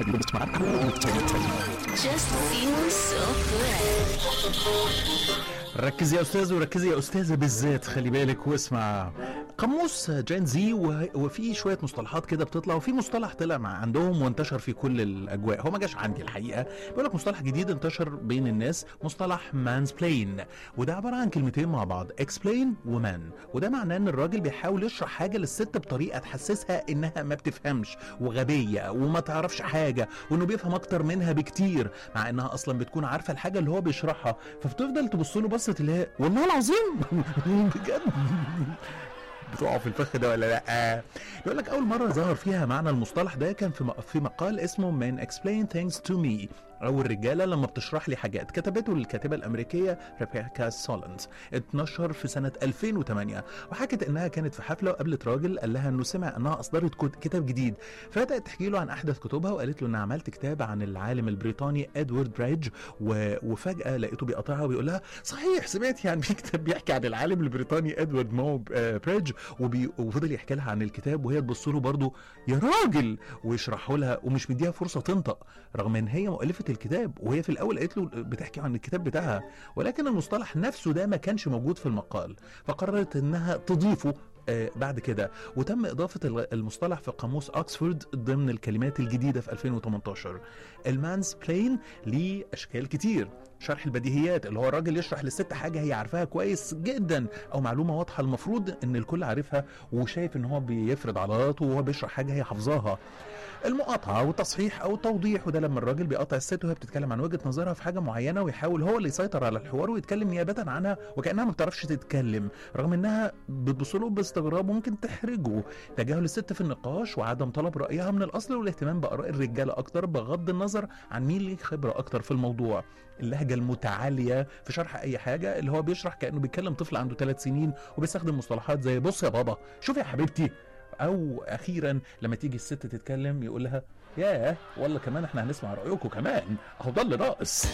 Just feels so good. ركز يا استاذ وركزي يا استاذه بالذات، خلي بالك واسمع قاموس جين زي وفي شويه مصطلحات كده بتطلع، وفي مصطلح طلع مع عندهم وانتشر في كل الاجواء. هو ما جاش عندي الحقيقه، بيقول لك مصطلح جديد انتشر بين الناس، مصطلح مانسبلين، وده عباره عن كلمتين مع بعض، اكسبلين ومان، وده معناه ان الراجل بيحاول يشرح حاجه للست بطريقه تحسسها انها ما بتفهمش وغبيه وما تعرفش حاجه، وانه بيفهم اكتر منها بكتير، مع انها اصلا بتكون عارفه الحاجه اللي هو بيشرحها، فبتفضل تبص له بصه اللي هي والله العظيم بجد. بتقعوا في الفخ ده ولا لا؟ بيقول لك اول مره ظهر فيها معنى المصطلح ده كان في مقال اسمه Men Explain Things to Me، او الرجاله لما بتشرح لي حاجات، كتبته الكاتبه الامريكيه ريبيكا سولنز، اتنشر في سنه 2008، وحكت انها كانت في حفله وقابلت راجل قال لها انه سمع انها اصدرت كتاب جديد، فبدات تحكي له عن احدث كتبها، وقالت له انها عملت كتاب عن العالم البريطاني ادوارد بريدج، وفجاه لقيته بيقاطعها وبيقول لها صحيح سمعت يعني في كتاب بيحكي عن العالم البريطاني ادوارد بريدج، وفضل يحكي لها عن الكتاب وهي تبص له برضه يا راجل ويشرحه لها ومش مديها فرصه تنطق، رغم ان هي مؤلفه الكتاب، وهي في الاول قالت له بتحكي عن الكتاب بتاعها، ولكن المصطلح نفسه ده ما كانش موجود في المقال، فقررت انها تضيفه بعد كده، وتم إضافة المصطلح في قاموس أكسفورد ضمن الكلمات الجديدة في 2018. المانس بلين ليه أشكال كتير، شرح البديهيات اللي هو الراجل يشرح للست حاجة هي عارفاها كويس جدا أو معلومة واضحة المفروض إن الكل عارفها وشايف إن هو بيفرض عضلاته وهو بيشرح حاجة هي حافظاها. المقاطعة والتصحيح أو التوضيح، وده لما الراجل بيقاطع الست وهي بتتكلم عن وجهة نظرها في حاجة معينة ويحاول هو اللي يسيطر على الحوار ويتكلم نيابة عنها وكأنها ما بتعرفش تتكلم، رغم إنها بتبص له باستغراب وممكن تحرجه. تجاهل الست في النقاش وعدم طلب رأيها من الأصل، والاهتمام بآراء الرجالة أكتر بغض النظر عن مين ليه خبرة أكتر في الموضوع. اللهجة المتعالية في شرح أي حاجة، اللي هو بيشرح كأنه بيتكلم طفل عنده 3 سنين وبيستخدم مصطلحات زي بص يا بابا، شوف يا حبيبتي، او اخيرا لما تيجي الست تتكلم يقول لها ياه والله كمان احنا هنسمع رايكم كمان، اهو ده اللي ناقص.